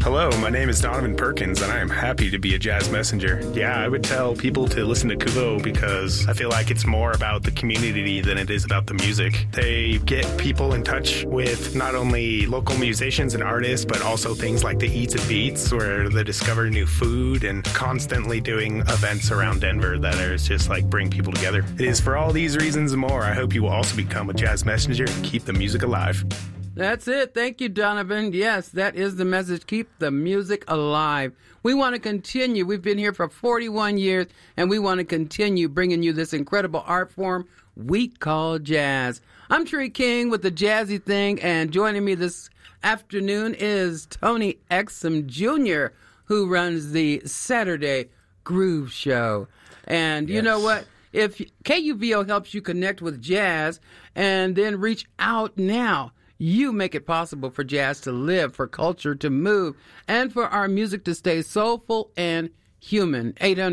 Hello, my name is Donovan Perkins, and I am happy to be a jazz messenger. Yeah, I would tell people to listen to Kuvo because I feel like it's more about the community than it is about the music. They get people in touch with not only local musicians and artists, but also things like the Eats and Beats, where they discover new food, and constantly doing events around Denver that are just like bring people together. It is for all these reasons and more. I hope you will also become a jazz messenger and keep the music alive. That's it. Thank you, Donovan. Yes, that is the message. Keep the music alive. We want to continue. We've been here for 41 years, and we want to continue bringing you this incredible art form we call jazz. I'm Tree King with the Jazzy Thing, and joining me this afternoon is Tony Exum Jr., who runs the Saturday Groove Show. And you know what? If KUVO helps you connect with jazz and then reach out now, you make it possible for jazz to live, for culture to move, and for our music to stay soulful and human.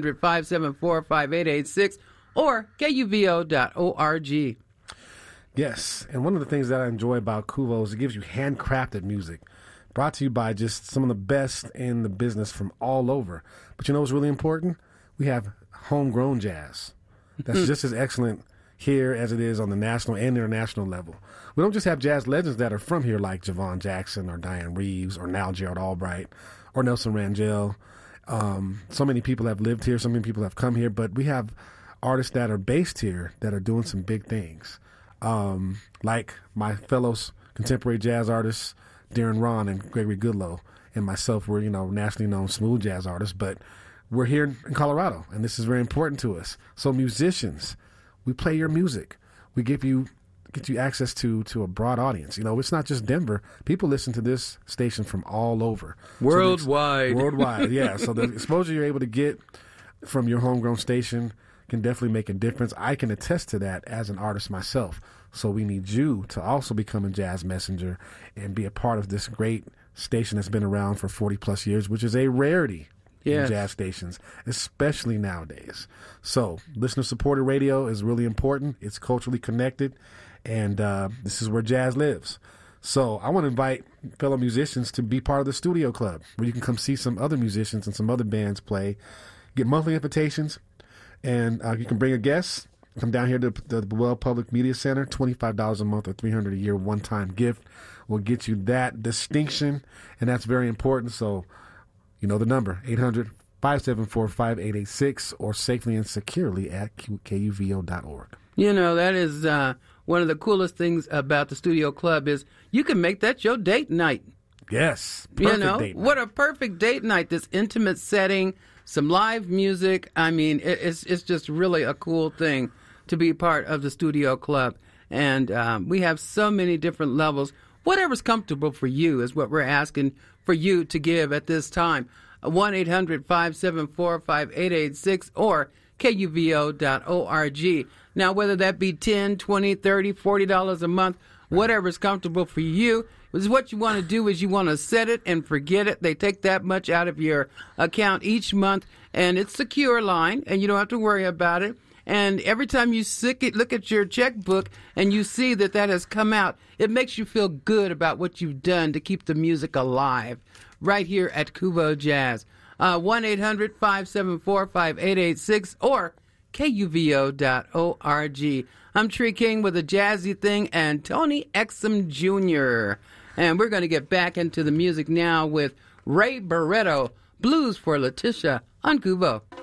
800-574-5886 or KUVO.org. Yes, and one of the things that I enjoy about Kuvo is it gives you handcrafted music, brought to you by just some of the best in the business from all over. But you know what's really important? We have homegrown jazz. That's just as excellent here as it is on the national and international level. We don't just have jazz legends that are from here like Javon Jackson or Diane Reeves or now Gerald Albright or Nelson Rangel. So many people have lived here. So many people have come here. But we have artists that are based here that are doing some big things. Like my fellow contemporary jazz artists, Darren Ron and Gregory Goodlow, and myself, we're, nationally known smooth jazz artists. But we're here in Colorado, and this is very important to us. So musicians, we play your music. We get you access to a broad audience. It's not just Denver. People listen to this station from all over. Worldwide. Worldwide, yeah. So the exposure you're able to get from your homegrown station can definitely make a difference. I can attest to that as an artist myself. So we need you to also become a jazz messenger and be a part of this great station that's been around for 40 plus years, which is a rarity. In jazz stations, especially nowadays. So listener-supported radio is really important. It's culturally connected, and this is where jazz lives. So I want to invite fellow musicians to be part of the Studio Club, where you can come see some other musicians and some other bands play, get monthly invitations, and you can bring a guest. Come down here to the Buell Public Media Center, $25 a month or $300 a year one-time gift will get you that distinction, and that's very important. So you know the number, 800-574-5886 or safely and securely at KUVO.org. That is one of the coolest things about the Studio Club is you can make that your date night. Yes. Perfect date night. What a perfect date night, this intimate setting, some live music. I mean, it's just really a cool thing to be part of the Studio Club. And we have so many different levels. Whatever's comfortable for you is what we're asking for you to give at this time. 1-800-574-5886 or KUVO.org. Now, whether that be $10, $20, $30, $40 a month, whatever's comfortable for you, is what you want to do is you want to set it and forget it. They take that much out of your account each month, and it's secure line, and you don't have to worry about it. And every time you look at your checkbook and you see that has come out, it makes you feel good about what you've done to keep the music alive right here at Kuvo Jazz. 1-800-574-5886 or KUVO.org. I'm Tree King with a Jazzy Thing and Tony Exum Jr. And we're going to get back into the music now with Ray Barretto, Blues for Letitia on Kuvo.